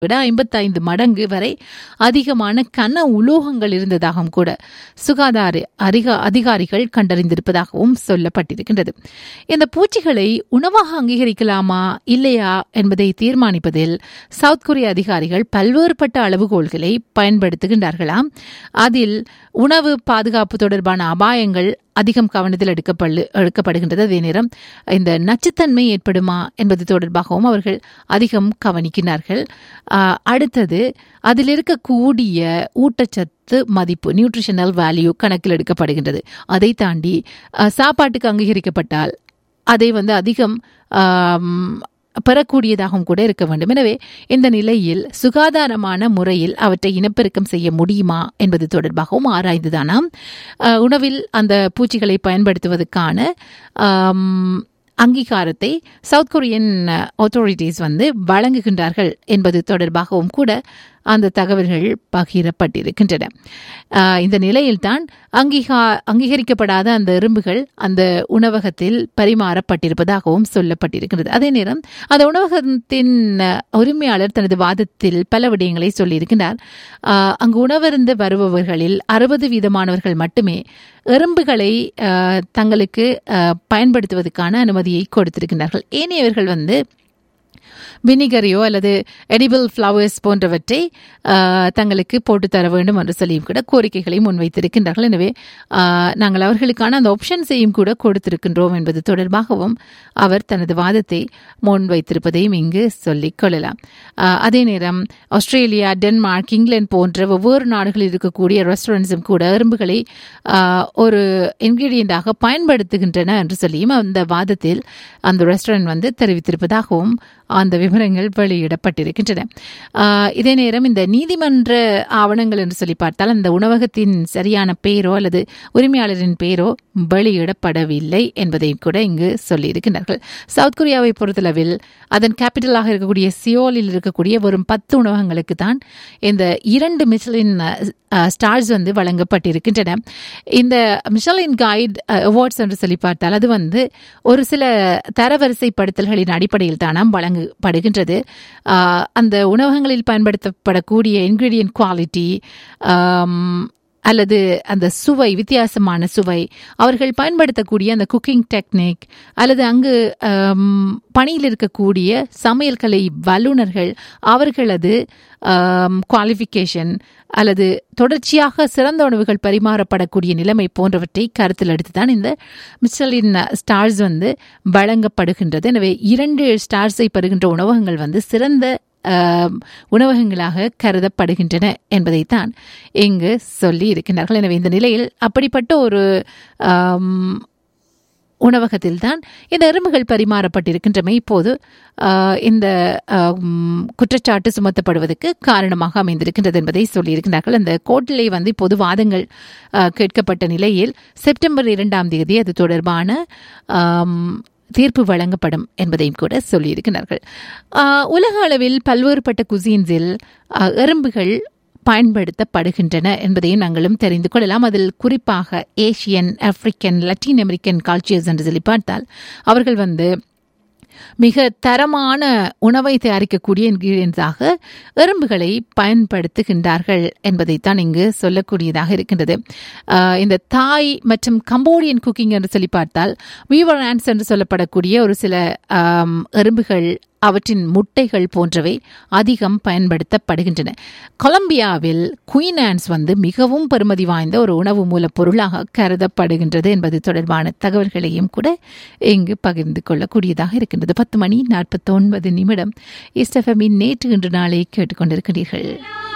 விட 55 மடங்கு வரை அதிகமான கன உலோகங்கள் இருந்ததாகவும் கூட சுகாதார அதிகாரிகள் கண்டறிந்திருப்பதாகவும் சொல்லப்பட்டிருக்கின்றது. இந்த பூச்சிகளை உணவாக அங்கீகரிக்கலாமா இல்லையா என்பதை தீர்மானிப்பதில் சவுத் கொரிய அதிகாரிகள் பல்வேறுபட்ட அளவுகோல்களை பயன்படுத்துகின்றார்களாம். அதில் உணவு பாதுகாப்பு தொடர்பான அபாயங்கள் அதிகம் கவனத்தில் எடுக்கப்படுகின்றது. அதே நேரம் இந்த நச்சுத்தன்மை ஏற்படுமா என்பது தொடர்பாகவும் அவர்கள் அதிகம் கவனிக்கிறார்கள். அடுத்தது அதில் இருக்கக்கூடிய ஊட்டச்சத்து மதிப்பு, நியூட்ரிஷனல் வேல்யூ கணக்கில் எடுக்கப்படுகின்றது. அதை தாண்டி சாப்பாட்டுக்கு அங்கீகரிக்கப்பட்டால் அதை அதிகம் பெறக்கூடியதாகவும் கூட இருக்க வேண்டும். எனவே இந்த நிலையில் சுகாதாரமான முறையில் அவற்றை இனப்பெருக்கம் செய்ய முடியுமா என்பது தொடர்பாகவும் ஆராய்ந்துதானாம் உணவில் அந்த பூச்சிகளை பயன்படுத்துவதற்கான அங்கீகாரத்தை சவுத் கொரியன் ஆத்தாரிட்டிஸ் வழங்குகின்றார்கள் என்பது தொடர்பாகவும் கூட அந்த தகவல்கள் பகிரப்பட்டிருக்கின்றன. இந்த நிலையில்தான் அங்கீகரிக்கப்படாத அந்த எறும்புகள் அந்த உணவகத்தில் பரிமாறப்பட்டிருப்பதாகவும் சொல்லப்பட்டிருக்கிறது. அதே நேரம் அந்த உணவகத்தின் உரிமையாளர் தனது வாதத்தில் பல விடயங்களை சொல்லியிருக்கிறார். அங்கு உணவருந்து வருபவர்களில் 60% மட்டுமே எறும்புகளை தங்களுக்கு பயன்படுத்துவதற்கான அனுமதியை கொடுத்திருக்கிறார்கள். ஏனையவர்கள் வினிகரையோ அல்லது எடிபிள் ஃப்ளவர்ஸ் போன்றவற்றை தங்களுக்கு போட்டு தர வேண்டும் என்று சொல்லியும் கூட கோரிக்கைகளை முன்வைத்திருக்கின்றார்கள். எனவே நாங்கள் அவர்களுக்கான அந்த ஆப்ஷன்ஸையும் கூட கொடுத்திருக்கின்றோம் என்பது தொடர்பாகவும் அவர் தனது வாதத்தை முன்வைத்திருப்பதையும் இங்கு சொல்லிக் கொள்ளலாம். அதே நேரம் ஆஸ்திரேலியா, டென்மார்க், இங்கிலாந்து போன்ற ஒவ்வொரு நாடுகளில் இருக்கக்கூடிய ரெஸ்டாரண்ட்ஸும் கூட எறும்புகளை ஒரு இன்கிரீடியண்டாக பயன்படுத்துகின்றன என்று சொல்லியும் அந்த வாதத்தில் அந்த ரெஸ்டாரண்ட் தெரிவித்திருப்பதாகவும் அந்த விவரங்கள் வெளியிடப்பட்டிருக்கின்றன. இதே நேரம் இந்த நீதிமன்ற ஆவணங்கள் என்று சொல்லி பார்த்தால் அந்த உணவகத்தின் சரியான பெயரோ அல்லது உரிமையாளரின் பெயரோ வெளியிடப்படவில்லை என்பதையும் கூட இங்கு சொல்லியிருக்கிறார்கள். சவுத் கொரியாவை பொறுத்தளவில் அதன் கேபிட்டலாக இருக்கக்கூடிய சியோலில் இருக்கக்கூடிய வெறும் 10 உணவகங்களுக்கு தான் இந்த 2 மிஷலின் ஸ்டார்ஸ் வழங்கப்பட்டிருக்கின்றன. இந்த மிஷலின் கைட் அவார்ட்ஸ் என்று சொல்லி பார்த்தால் அது ஒரு சில தரவரிசைப்படுத்தல்களின் அடிப்படையில் தானாம் வழங்கப்படுகின்றது. அந்த உணவகங்களில் பயன்படுத்தப்படக்கூடிய இன்கிரீடியன்ட் குவாலிட்டி அல்லது அந்த சுவை, வித்தியாசமான சுவை, அவர்கள் பயன்படுத்தக்கூடிய அந்த குக்கிங் டெக்னிக் அல்லது அங்கு பணியில் இருக்கக்கூடிய சமையல் கலை வல்லுநர்கள் அவர்களது குவாலிஃபிகேஷன் அல்லது தொடர்ச்சியாக சிறந்த உணவுகள் பரிமாறப்படக்கூடிய நிலைமை போன்றவற்றை கருத்தில் எடுத்துதான் இந்த மிஷலின் ஸ்டார்ஸ் வழங்கப்படுகின்றது. எனவே 2 ஸ்டார்ஸை பெறுகின்ற உணவகங்கள் சிறந்த உணவகங்களாக கருதப்படுகின்றன என்பதைத்தான் இங்கு சொல்லி இருக்கின்றார்கள். எனவே இந்த நிலையில் அப்படிப்பட்ட ஒரு உணவகத்தில் தான் இந்த எறும்புகள் பரிமாறப்பட்டிருக்கின்றமை இப்போது இந்த குற்றச்சாட்டு சுமத்தப்படுவதற்கு காரணமாக அமைந்திருக்கின்றது என்பதை சொல்லியிருக்கிறார்கள். அந்த கோர்ட்டிலே இப்போது வாதங்கள் கேட்கப்பட்ட நிலையில் செப்டம்பர் 2ஆம் தேதி அது தொடர்பான தீர்ப்பு வழங்கப்படும் என்பதையும் கூட சொல்லியிருக்கிறார்கள். உலக அளவில் பல்வேறுபட்ட குசீன்ஸில் எறும்புகள் பயன்படுத்தப்படுகின்றன என்பதையும் நாங்களும் தெரிந்து கொள்ளலாம். அதில் குறிப்பாக Asian, African, Latin American cultures என்று சொல்லி பார்த்தால் அவர்கள் மிக தரமான உணவை தயாரிக்கக்கூடிய இன்கிரீடியன்ஸாக எறும்புகளை பயன்படுத்துகின்றார்கள் என்பதைத்தான் இங்கு சொல்லக்கூடியதாக இருக்கின்றது. இந்த தாய் மற்றும் கம்போடியன் குக்கிங் என்று சொல்லி பார்த்தால் வீவர் ஆண்ட்ஸ் என்று சொல்லப்படக்கூடிய ஒரு சில எறும்புகள், அவற்றின் முட்டைகள் போன்றவை அதிகம் பயன்படுத்தப்படுகின்றன. கொலம்பியாவில் குயின் ஆண்ட்ஸ் மிகவும் பெறுமதி வாய்ந்த ஒரு உணவு மூலப்பொருளாக கருதப்படுகின்றது என்பது தொடர்பான தகவல்களையும் கூட இங்கு பகிர்ந்து கொள்ளக்கூடியதாக இருக்கின்றது. 10:49 ஈஸ்ட் எஃப்எம்மின் நேற்று இன்று நாளை கேட்டுக்கொண்டிருக்கிறீர்கள்.